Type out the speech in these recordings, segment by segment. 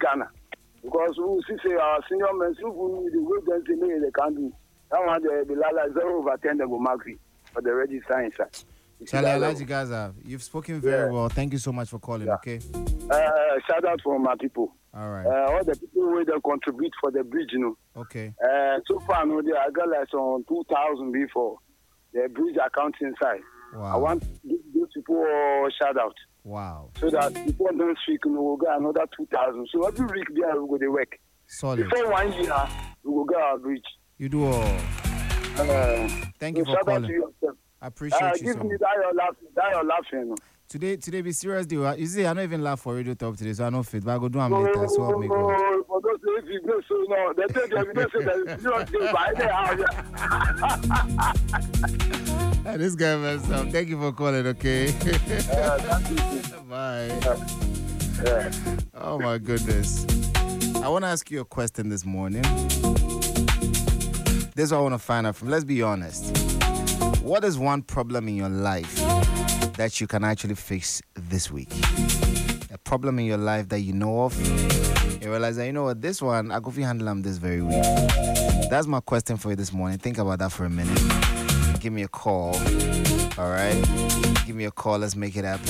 Ghana. Because we see our senior men, who the way they can do. That one, the Lala 0/10 they go mark for the register inside. Charlie, I like you guys. You've spoken very well. Thank you so much for calling, okay? Shout out for my people. All right. All the people who they contribute for the bridge, Okay. So far, I got like some 2,000 before the bridge account inside. Wow. I want those people shout out. Wow. So that before next week, we'll get another 2,000. So every week, there we go to work. Solid. Before 1 year, we will get our bridge. You do all. Thank you for calling. Out to yourself. I appreciate you give so me much. that you're laughing. Today be serious deal. You see, I don't even laugh for Radio Top today, so I know fit. But I go do them later. So help me God. For those if you go so no, they tell you don't say that serious deal by the This guy messed up. Thank you for calling, okay? Thank you. Bye. Oh my goodness. I want to ask you a question this morning. This is what I want to find out from. Let's be honest. What is one problem in your life that you can actually fix this week? A problem in your life that you know of. You realize that, you know what, this one, I go handle them this very week. That's my question for you this morning. Think about that for a minute. Give me a call. All right? Give me a call. Let's make it happen.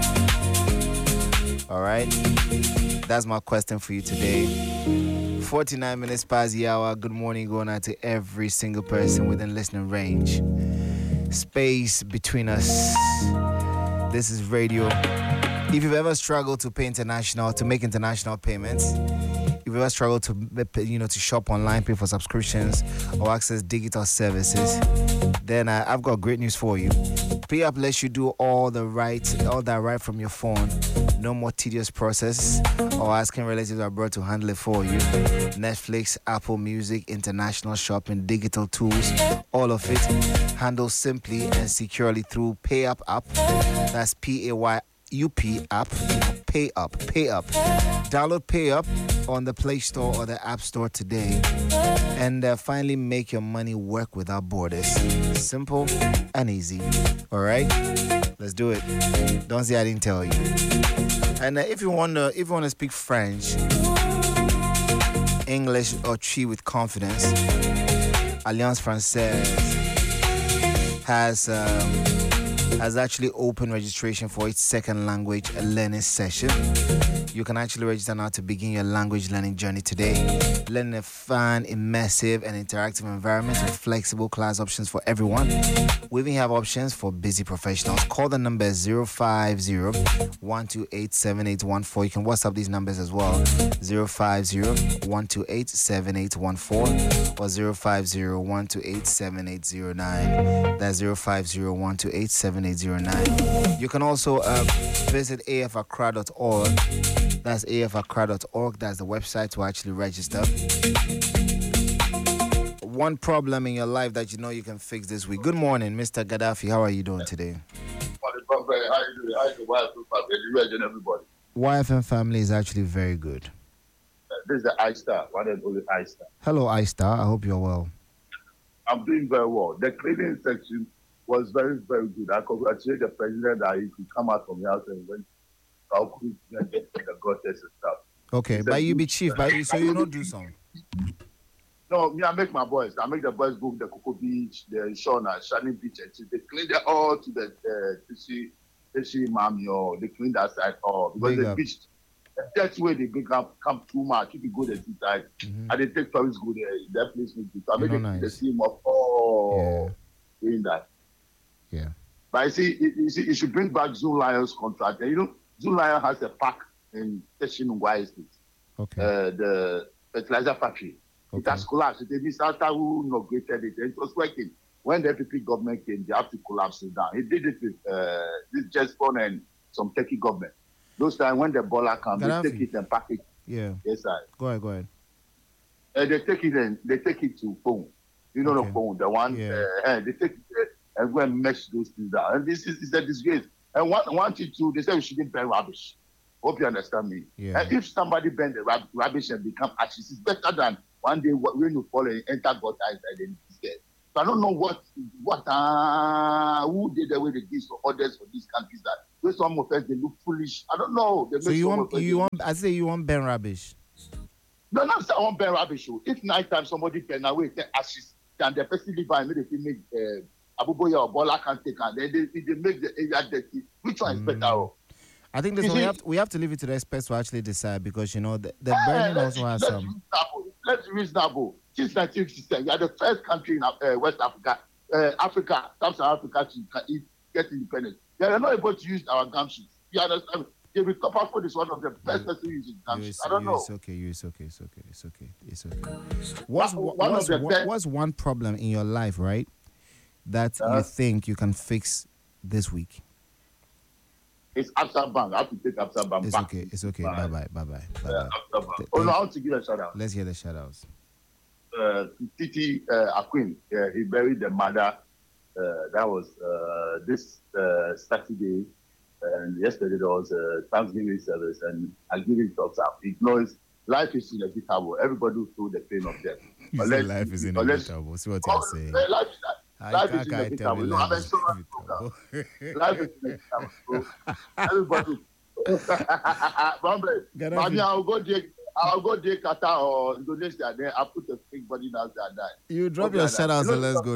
All right? That's my question for you today. 49 minutes past the hour. Good morning going out to every single person within listening range. Space between us. This is radio. If you've ever struggled to make international payments, if you've ever struggled to shop online, pay for subscriptions, or access digital services, then I've got great news for you. PayUp lets you do all that right from your phone. No more tedious process or asking relatives abroad to handle it for you. Netflix, Apple Music, international shopping, digital tools, all of it handled simply and securely through PayUp app. That's PAYUP app. PayUp. Download PayUp on the Play Store or the App Store today and finally make your money work without borders. Simple and easy. All right? Let's do it. Don't say I didn't tell you. And if you want to speak French, English, or Chi with confidence, Alliance Française has actually opened registration for its second language learning session. You can actually register now to begin your language learning journey today. Learn a fun, immersive, and interactive environment with flexible class options for everyone. We even have options for busy professionals. Call the number 050-128-7814. You can WhatsApp these numbers as well. 050-128-7814 or 050-128-7809. That's 050-128-7809. You can also visit afaccra.org. That's afaccra.org. That's the website to actually register. One problem in your life that you know you can fix this week. Good morning, Mr. Gaddafi. How are you doing today? How you doing? How you doing, everybody? YFM family is actually very good. This is the iStar, one and only iStar. Hello, iStar. I hope you're well. I'm doing very well. The cleaning section was very, very good. I congratulate the president that he could come out from the house and went out and get the gutters and stuff. Okay, but you be chief, so you don't do something. No, me, I make my boys. I make the boys go to the Cocoa Beach, the Shona, Shining Beach, and they clean it all to the Tishi Mami, or they clean that side all. Because the beach, that's where they come too much. If you go there two times, and they take tourists go there, that place makes it. So I make the team of doing that. Yeah. But I see, you should bring back Zoo Lions contract. And you know, Zoo Lion has a park in Teshinungwa Estate. Okay. The fertilizer factory. Okay. It has collapsed. It is Santa who inaugurated it. And it was working. When the FPP government came, they have to collapse it down. He did it with this Jespon and some Turkey government. Those times when the baller comes, they take it and pack it. Yeah. Yes, sir. Go ahead. They take it to phone. You know the phone, the one. Yeah. They take it and go and mesh those things down. And this is a disgrace. And one thing too, they say we shouldn't burn rubbish. Hope you understand me. Yeah. And if somebody burn the rubbish and become ashes, it's better than one day when you fall and enter God eyes and then it's dead. So I don't know who did away with this for others for these countries that those some of us they look foolish. I don't know. So you want I say you want burn rubbish. No, not say one burn rubbish. If night time somebody burn away, the ashes, can the person live and make Abuboya or Bola can take and they make the area dirty. Which one is better? I think this one we have to leave it to the experts to actually decide because the burning also has some. Let's be reasonable. Since 1967, we are the first country in West Africa, South Africa to get independence. They are not able to use our gumshoes. You understand? David Copperfield is one of the best person using gumshoes. I don't know. It's okay. What's one problem in your life, right, that you think you can fix this week? It's Absa Bank. I have to take Absa Bank. It's okay. Bye. Oh no, I want to give a shout out. Let's hear the shout outs. Titi Aquin, he buried the mother. That was this Saturday, and yesterday there was a Thanksgiving service, and I give it thumbs up. He knows life is inevitable. Everybody will feel the pain of death. Life is inevitable. See what you're saying. Life is inevitable. Life is inevitable. So everybody. I'll go to Qatar or Indonesia. Then I'll put a fake body down there and die. You drop your shout outs and let's go.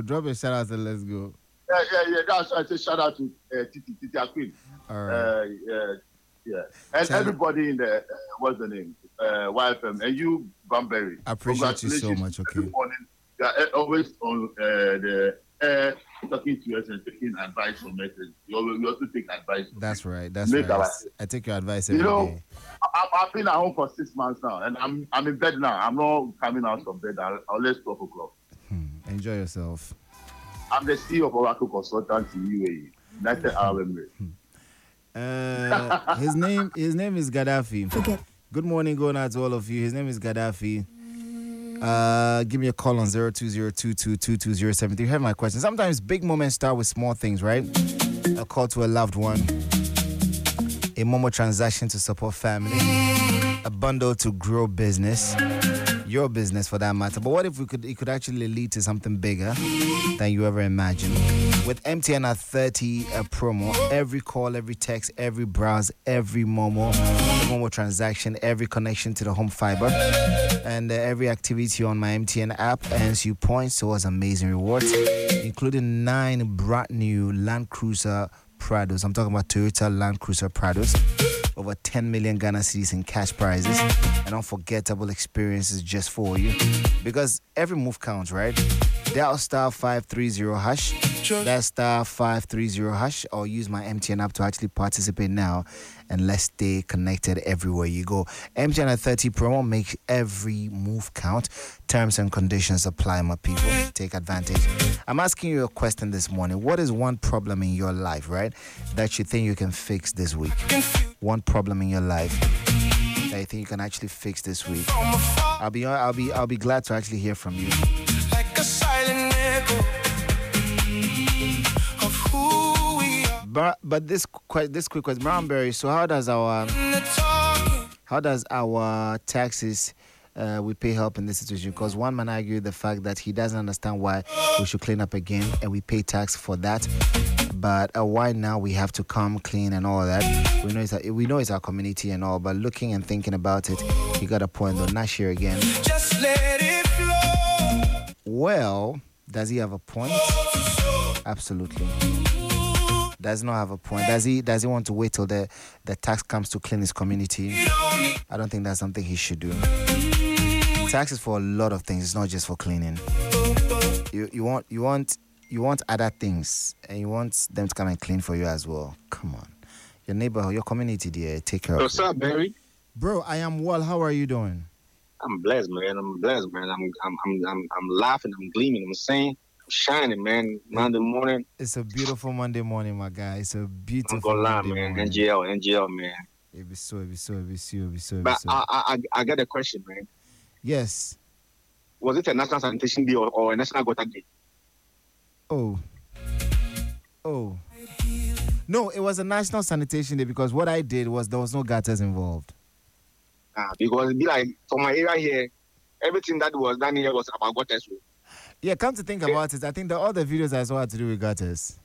Yeah. That's why I say shout out to Titi Aquin. All right. Yeah. And everybody in the what's the name? YFM and you, Bamberry. I appreciate you so much. Okay. Every morning, you are always on the air talking to us and taking advice from us. You also take advice. That's right. I take your advice every day. I've been at home for 6 months now, and I'm in bed now. I'm not coming out from bed unless 12 o'clock. Enjoy yourself. I'm the CEO of Oracle Consultants in UAE, United Arab Emirates. His name is Gaddafi. Good morning, going out to all of you. His name is Gaddafi. Give me a call on 02022222073. You have my question. Sometimes big moments start with small things, right? A call to a loved one, a Momo transaction to support family, a bundle to grow business, your business for that matter. But what if it could actually lead to something bigger than you ever imagined? With MTN at 30 promo, every call, every text, every browse, every Momo transaction, every connection to the home fiber, and every activity on my MTN app earns you points towards amazing rewards, including 9 brand new Land Cruiser Prados. I'm talking about Toyota Land Cruiser Prados. Over 10 million Ghana cedis in cash prizes and unforgettable experiences just for you. Because every move counts, right? Dial star 530 hash. That's star 530 hash, or use my MTN app to actually participate now, and let's stay connected everywhere you go. MTN at 30 promo makes every move count. Terms and conditions apply, my people. Take advantage. I'm asking you a question this morning. What is one problem in your life, right, that you think you can fix this week? One problem in your life that you think you can actually fix this week. I'll be glad to actually hear from you. Like a silent echo of who we are. But this quick question, Brownberry. So how does our taxes we pay help in this situation? Because one man argued the fact that he doesn't understand why we should clean up again and we pay tax for that. But why now we have to come clean and all that? We know it's our community and all, but looking and thinking about it, he got a point though. Not sure again. Just let it flow. Well, does he have a point? Absolutely. Does not have a point. Does he want to wait till the tax comes to clean his community? I don't think that's something he should do. Tax is for a lot of things. It's not just for cleaning. You want other things, and you want them to come and clean for you as well. Come on, your neighborhood, your community, dear. Take care of it. What's up, Barry? Bro, I am well. How are you doing? I'm blessed, man. I'm laughing. I'm gleaming. I'm saying, I'm shining, man. Monday morning. It's a beautiful Monday morning, my guy. It's a beautiful. I'm gonna lie, man. Morning. NGL, man. It be so. But I got a question, man. Yes. Was it a National Sanitation Day or a National Gutter Day? Oh. No, it was a National Sanitation Day because what I did was there was no gutters involved. Because it be like, for my area here, everything that was done here was about gutters. Yeah, come to think about it, I think all the videos I saw had to do with gutters.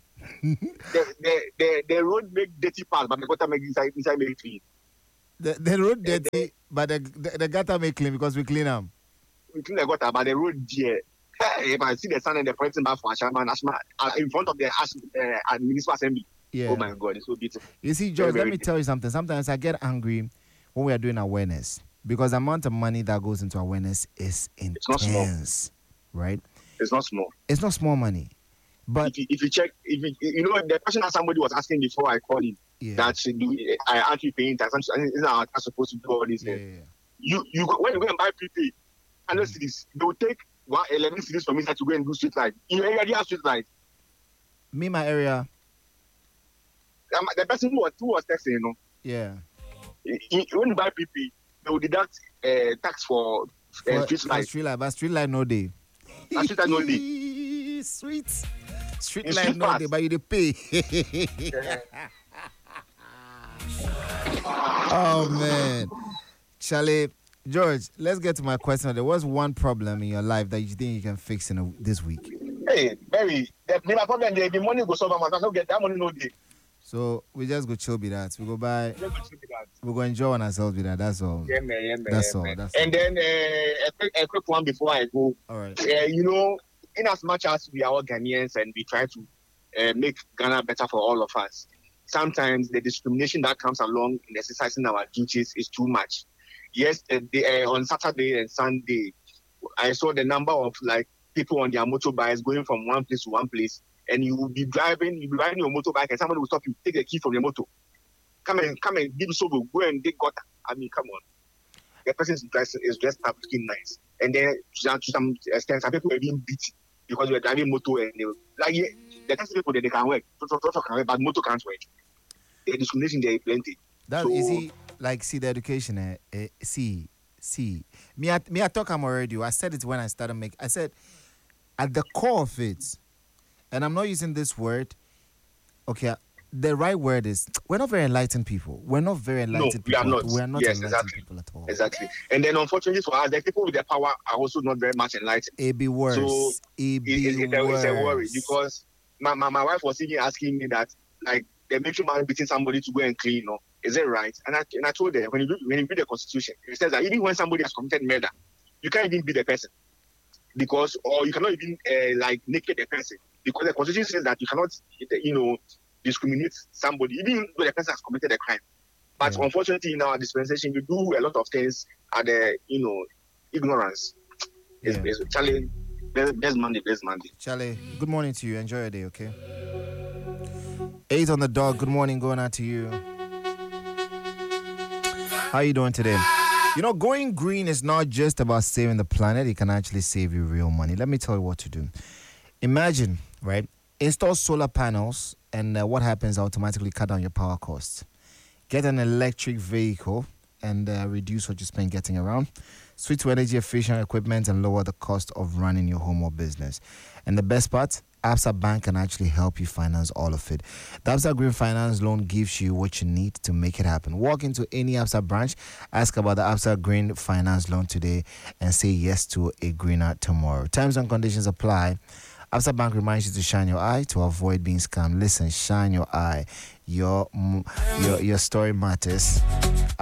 the road make dirty parts, but the gutter make inside make clean. The road dirty But the gutter may clean because we clean them. We clean the gutter, but the road there. If I see the sun and the pointing back for Ashama National in front of the municipal assembly. Yeah. Oh my God, it's so beautiful. You see, George, Very, let me tell you something. Sometimes I get angry when we are doing awareness because the amount of money that goes into awareness is intense. It's not small. Right? It's not small. It's not small money. But if you check, you know, the question that somebody was asking before I called him, yeah. that I aren't you paying tax? Isn't our tax supposed to do all these things? You when you go and buy prepaid, 100 cities, they will take 11 cities from inside to go and do street light. You already have street light. Me, my area. The person who was texting, you know. Yeah. When you buy prepaid, they will deduct tax for street light. Street light, but street light no day. Street light no day. Sweet. Street It's light street no pass. day, but you dey pay. Oh man, Charlie, George, let's get to my question. There was one problem in your life that you think you can fix this week. Hey, Barry, the problem the money go solve. I don't get that money no day. So we just go chill with that. We go buy. Just go check it out. We go enjoy on ourselves with that. That's all. Yeah, man. That's yeah, all. man. That's and all. then a quick one before I go. All right. You know, in as much as we are all Ghanaians and we try to make Ghana better for all of us, sometimes the discrimination that comes along in exercising our duties is too much. Yes, on Saturday and Sunday, I saw the number of people on their motorbikes going from one place to one place, and you will be riding your motorbike, and somebody will stop you, take the key from your motor, come and give shovel, go and dig gutter. I mean, come on. The person is dressed up looking nice, and then to some extent, some people are being beaten because we're driving motor, and the taxi people they can work, but motor can't work. The discrimination there is plenty. That So- is he see the education. See. Me I talk I'm already. I said it when I started making. I said at the core of it, and I'm not using this word. Okay, the right word is we're not very enlightened people. We're not very enlightened we are people. not. We're not Yes, enlightened exactly. people at all. Exactly. And then unfortunately for us, the people with the power are also not very much enlightened. It be worse. So, it be It's a worry worse. because my wife was even asking me that the military man beating somebody to go and clean, is it right? And I told her when you read the constitution, it says that even when somebody has committed murder, you can't even beat the person or you cannot even naked the person because the constitution says that you cannot discriminate somebody even though the person has committed a crime. But Yeah. unfortunately in our dispensation we do a lot of things at the ignorance. Yeah. It's Charlie. There's Monday. Charlie, good morning to you. Enjoy your day, okay? 8 on the dot. Good morning, going out to you. How you doing today? You know, going green is not just about saving the planet. It can actually save you real money. Let me tell you what to do. Imagine, right? Install solar panels, and what happens automatically cut down your power costs. Get an electric vehicle and reduce what you spend getting around. Switch to energy efficient equipment and lower the cost of running your home or business. And the best part, Absa Bank can actually help you finance all of it. The Absa Green Finance Loan gives you what you need to make it happen. Walk into any Absa branch, ask about the Absa Green Finance Loan today, and say yes to a greener tomorrow. Terms and conditions apply. Absa Bank reminds you to shine your eye to avoid being scammed. Listen, shine your eye. Your story matters.